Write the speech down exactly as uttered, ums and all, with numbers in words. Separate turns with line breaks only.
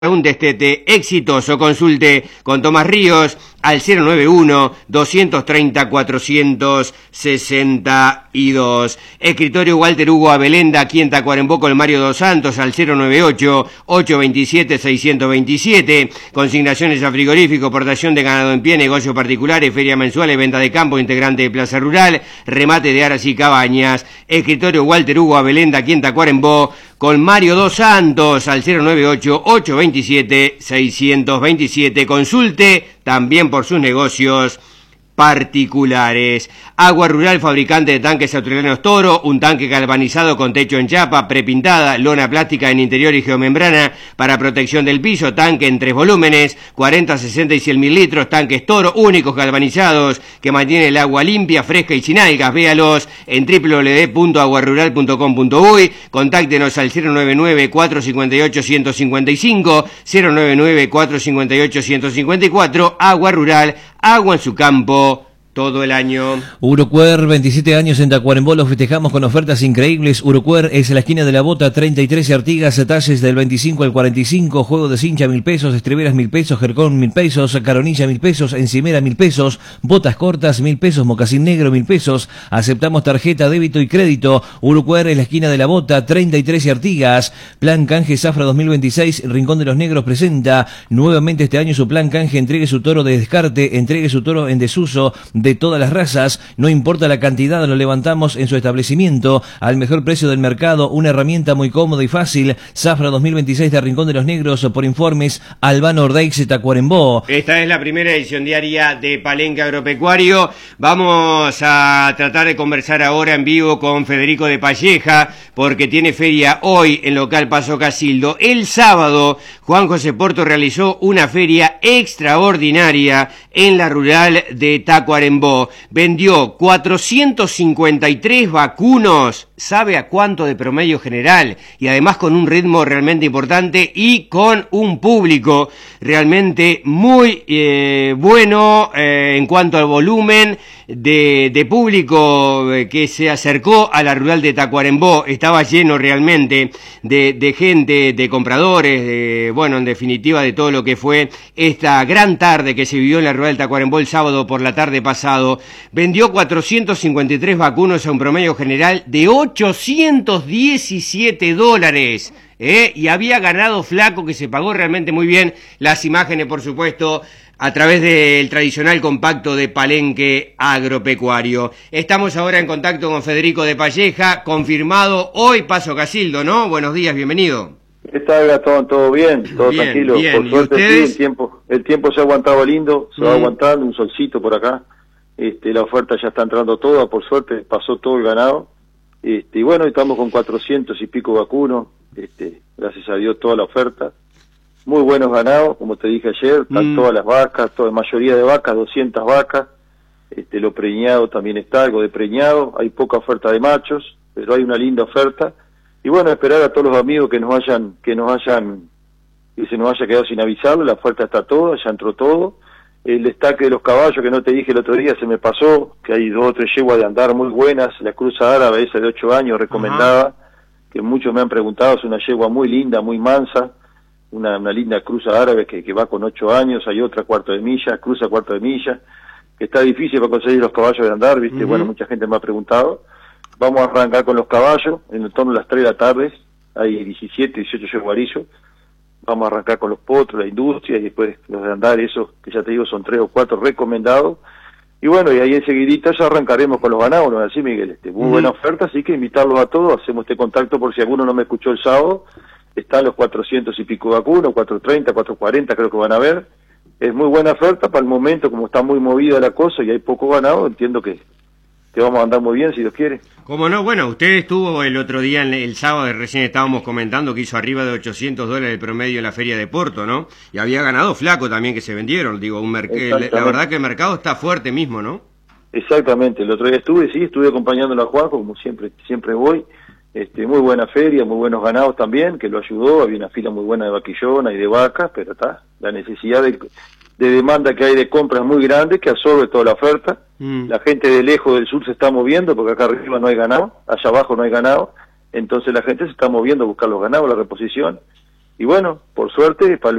Un destete exitoso. Consulte con Tomás Ríos al cero nueve uno, dos tres cero, cuatro seis dos. Escritorio Walter Hugo Abelenda, aquí en Tacuarembó con Mario Dos Santos al cero nueve ocho, ocho dos siete, seis dos siete. Consignaciones a frigorífico, portación de ganado en pie, negocios particulares, ferias mensuales, venta de campo, integrante de Plaza Rural, remate de aras y cabañas. Escritorio Walter Hugo Abelenda, aquí en Tacuarembó con Mario Dos Santos al cero nueve ocho, ocho dos siete, seis dos siete. Consulte también por sus negocios particulares. Agua Rural, fabricante de tanques australianos Toro, un tanque galvanizado con techo en chapa, prepintada, lona plástica en interior y geomembrana para protección del piso, tanque en tres volúmenes, cuarenta, sesenta y cien mil litros, tanques Toro, únicos galvanizados, que mantienen el agua limpia, fresca y sin algas. Véalos en w w w punto agua rural punto com punto uy, contáctenos al cero nueve nueve, cuatro cinco ocho, uno cero cinco cinco, cero nueve nueve, cuatro cinco ocho, uno cero cinco cuatro. Agua Rural, agua en su campo todo el año.
Urucuer, veintisiete años en Tacuarembó, los festejamos con ofertas increíbles. Urucuer es en la esquina de la Bota, treinta y tres Artigas, talles del veinticinco al cuarenta y cinco, juego de cincha mil pesos, estriberas mil pesos, jercón mil pesos, caronilla mil pesos, encimera mil pesos, botas cortas mil pesos, mocasín negro mil pesos. Aceptamos tarjeta, débito y crédito. Urucuer en la esquina de la Bota, treinta y tres Artigas. Plan Canje Zafra dos mil veintiséis, Rincón de los Negros presenta nuevamente este año su plan Canje. Entregue su toro de descarte, entregue su toro en desuso, de todas las razas, no importa la cantidad, lo levantamos en su establecimiento al mejor precio del mercado, una herramienta muy cómoda y fácil. Zafra dos mil veintiséis de Rincón de los Negros, por informes Albano Ordeix, Tacuarembó.
Esta es la primera edición diaria de Palenque Agropecuario. Vamos a tratar de conversar ahora en vivo con Federico de Palleja, porque tiene feria hoy en local Paso Casildo. El sábado, Juan José Porto realizó una feria extraordinaria en la rural de Tacuarembó. Vendió cuatrocientos cincuenta y tres vacunos, ¿sabe a cuánto de promedio general? Y además con un ritmo realmente importante y con un público realmente muy eh, bueno eh, en cuanto al volumen de, de público eh, que se acercó a la rural de Tacuarembó. Estaba lleno realmente de, de gente, de compradores, de, bueno, en definitiva de todo lo que fue esta gran tarde que se vivió en la rural de Tacuarembó el sábado por la tarde pasado. Vendió cuatrocientos cincuenta y tres vacunos a un promedio general de ochocientos diecisiete dólares. ¿Eh? Y había ganado flaco, que se pagó realmente muy bien. Las imágenes, por supuesto, a través del tradicional compacto de Palenque Agropecuario. Estamos ahora en contacto con Federico de Palleja, confirmado hoy Paso Casildo, ¿no? Buenos días, bienvenido.
¿Qué tal, Gastón? ¿Todo bien? ¿Todo
bien,
tranquilo?
Bien.
Por suerte, sí, el tiempo, el tiempo se ha aguantado lindo, se mm. va aguantando, un solcito por acá. Este, la oferta ya está entrando toda, por suerte pasó todo el ganado. Este, y bueno, estamos con cuatrocientos y pico vacunos, este, gracias a Dios toda la oferta. Muy buenos ganados, como te dije ayer, están mm. todas las vacas, toda mayoría de vacas, doscientas vacas. Este, lo preñado también está, algo de preñado, hay poca oferta de machos, pero hay una linda oferta. Y bueno, esperar a todos los amigos que nos hayan, que nos hayan, que se nos haya quedado sin avisarlo, la oferta está toda, ya entró todo. El destaque de los caballos, que no te dije el otro día, se me pasó, que hay dos o tres yeguas de andar muy buenas, la cruza árabe, esa de ocho años, recomendada, uh-huh. que muchos me han preguntado, es una yegua muy linda, muy mansa, una, una linda cruza árabe que, que va con ocho años, hay otra cuarto de milla, cruza cuarto de milla, que está difícil para conseguir los caballos de andar, viste, uh-huh. bueno, mucha gente me ha preguntado. Vamos a arrancar con los caballos, en torno a las tres de la tarde, hay diecisiete, dieciocho yeguarillos. Vamos a arrancar con los potros, la industria, y después los de andar, esos que ya te digo son tres o cuatro recomendados. Y bueno, y ahí enseguidita ya arrancaremos con los ganados, ¿no es así, Miguel? Este, muy mm. buena oferta, así que invitarlos a todos, hacemos este contacto por si alguno no me escuchó el sábado. Están los cuatrocientos y pico vacunos, cuatrocientos treinta, cuatrocientos cuarenta creo que van a ver. Es muy buena oferta para el momento, como está muy movida la cosa y hay poco ganado, entiendo que que vamos a andar muy bien, si Dios quiere.
¿Cómo no? Bueno, usted estuvo el otro día, el sábado, recién estábamos comentando que hizo arriba de ochocientos dólares el promedio en la feria de Porto, ¿no? Y había ganado flaco también que se vendieron, digo, un mercado, la verdad que el mercado está fuerte mismo, ¿no?
Exactamente, el otro día estuve, sí, estuve acompañándolo a Juanjo, como siempre siempre voy, este, muy buena feria, muy buenos ganados también, que lo ayudó, había una fila muy buena de vaquillona y de vacas, pero está, la necesidad de... de demanda que hay de compras muy grande que absorbe toda la oferta. Mm. La gente de lejos del sur se está moviendo porque acá arriba no hay ganado, allá abajo no hay ganado, entonces la gente se está moviendo a buscar los ganados, la reposición, y bueno, por suerte, para el